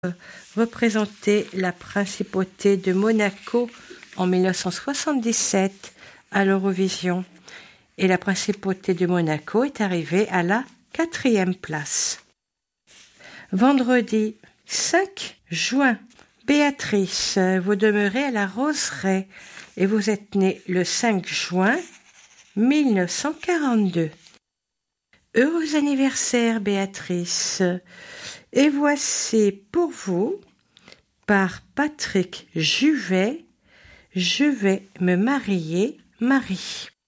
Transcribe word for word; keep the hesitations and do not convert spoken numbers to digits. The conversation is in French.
représenté la principauté de Monaco en mille neuf cent soixante-dix-sept à l'Eurovision. Et la principauté de Monaco est arrivée à la quatrième place. Vendredi cinq juin, Béatrice, vous demeurez à la Roseraie et vous êtes née le cinq juin mille neuf cent quarante-deux. Heureux anniversaire, Béatrice. Et voici pour vous, par Patrick Juvet, Je vais me marier, Marie.